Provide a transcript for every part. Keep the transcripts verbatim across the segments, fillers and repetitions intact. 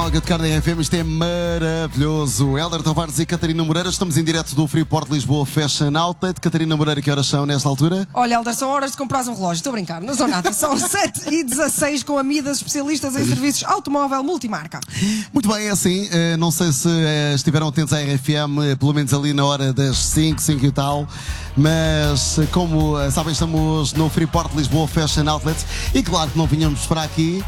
Alga de Carne F M, isto é maravilhoso. Hélder Tavares e Catarina Moreira, estamos em direto do Freeport Lisboa Fashion Outlet. Catarina Moreira, que horas são nesta altura? Olha, Hélder, são horas de comprar um relógio, estou a brincar, não são nada. São sete e dezasseis com amidas especialistas em serviços automóvel multimarca. Muito bem, é assim, eh, não sei se eh, estiveram atentos à R F M, eh, pelo menos ali na hora das cinco, cinco e tal, mas eh, como eh, sabem, estamos no Freeport Lisboa Fashion Outlet e claro que não vinhamos para aqui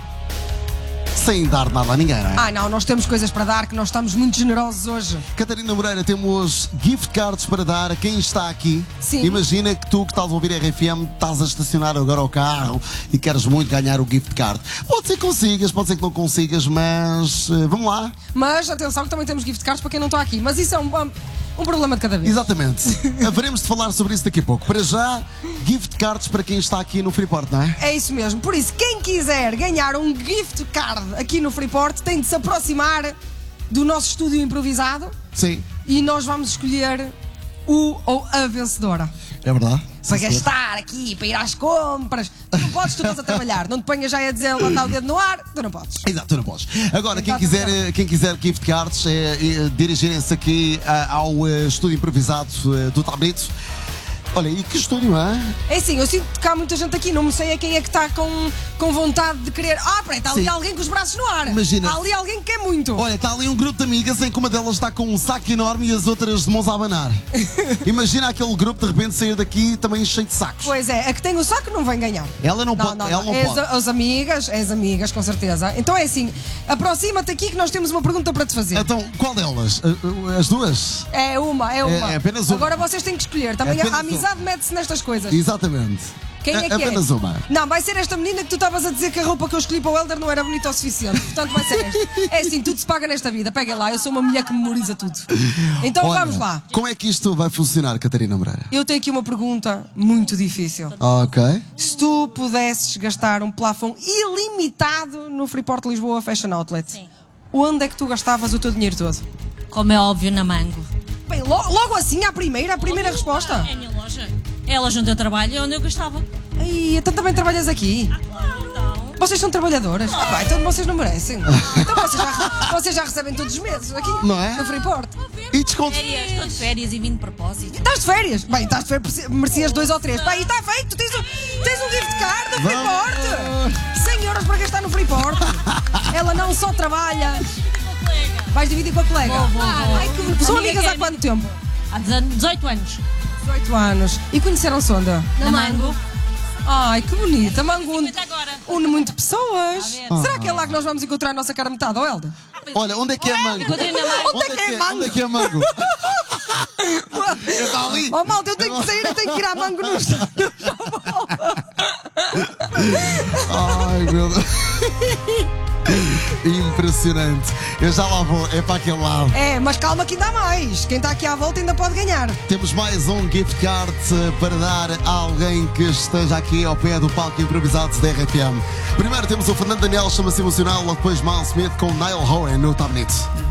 sem dar nada a ninguém, não é? Ah, não, nós temos coisas para dar, que nós estamos muito generosos hoje. Catarina Moreira, temos gift cards para dar a quem está aqui. Sim. Imagina que tu que estás a ouvir a R F M, estás a estacionar agora o carro e queres muito ganhar o gift card. Pode ser que consigas, pode ser que não consigas, mas uh, vamos lá. Mas atenção que também temos gift cards para quem não está aqui. Mas isso é um, um problema de cada vez. Exatamente. Haveremos de falar sobre isso daqui a pouco. Para já, gift cards para quem está aqui no Freeport, não é? É isso mesmo. Por isso, quem quiser ganhar um gift card aqui no Freeport tem de se aproximar do nosso estúdio improvisado. Sim. E nós vamos escolher o ou a vencedora. É verdade. Para Sim, gastar aqui, para ir às compras. Tu não podes, tu estás a trabalhar. Não te ponhas já a dizer, levantar o dedo no ar. Tu não podes. Exato, tu não podes. Agora, quem Exato, quiser, não. eh, quem quiser gift cards, é, é, dirigirem-se aqui ah, ao eh, estúdio improvisado eh, do Tablito. Olha, e que estúdio, hã? É assim, eu sinto que há muita gente aqui, não sei a quem é que está com, com vontade de querer. Ah, peraí, está ali Sim. alguém com os braços no ar. Imagina. Há ali alguém que quer muito. Olha, está ali um grupo de amigas em que uma delas está com um saco enorme e as outras de mãos a abanar. Imagina aquele grupo de repente sair daqui também cheio de sacos. Pois é, a que tem o saco não vem ganhar. Ela não, Não, pode. não, ela não. não És pode. as amigas, és amigas, com certeza. Então é assim, aproxima-te aqui que nós temos uma pergunta para te fazer. Então, qual delas? A- As duas? É uma, é uma. É apenas uma. Agora vocês têm que escolher. Também É apenas a amizade mete-se nestas coisas. Exatamente. Quem é A- que é? Apenas uma. Não, vai ser esta menina que tu estavas a dizer que a roupa que eu escolhi para o Hélder não era bonita o suficiente. Portanto, vai ser esta. É assim, tudo se paga nesta vida. Pega lá, eu sou uma mulher que memoriza tudo. Então Olha, vamos lá. Como é que isto vai funcionar, Catarina Moreira? Eu tenho aqui uma pergunta muito difícil. Ok. Se tu pudesses gastar um plafond ilimitado no Freeport Lisboa Fashion Outlet, Sim. onde é que tu gastavas o teu dinheiro todo? Como é óbvio, na Mango. Bem, lo- logo assim, à primeira, à primeira resposta. É a minha loja. É a loja onde eu trabalho, é onde eu gastava. Ai, então também trabalhas aqui? Claro, então. Vocês são trabalhadoras? Ah, pá, então vocês não merecem. Então vocês já, vocês já recebem todos os meses aqui Não é? no Freeport. E desconto? Férias, estou de férias e vim de propósito. Estás de férias? Bem, estás de férias, merecias dois ou três. Pá, e está feito, tens um, tens um gift card do Freeport. cem euros para gastar no Freeport. Ela não só trabalha. Vais dividir com a colega? Vou, vou, vou. Ai, que... São Amiga amigas há que é- quanto tempo? Há dezoito anos. dezoito anos. E conheceram-se onde? Na Mango. Ai, que bonita. Mango une, Até agora. une muito pessoas. A ver. Será que é lá que nós vamos encontrar a nossa cara metade, ó Helder? Olha, onde é que é Mango? Encontrei na Mango. Onde é que é Mango? Onde é que é Mango? Está ali. Oh malta, eu tenho que sair, eu tenho que ir à Mango no Ai, meu Deus. Impressionante. Eu já lá vou, é para aquele lado. É, mas calma que ainda há mais. Quem está aqui à volta ainda pode ganhar. Temos mais um gift card eh, para dar a alguém que esteja aqui ao pé do palco improvisado da R F M. Primeiro temos o Fernando Daniel, chama-se Emocional, logo depois Miles Smith com Niall Horan no Tablet.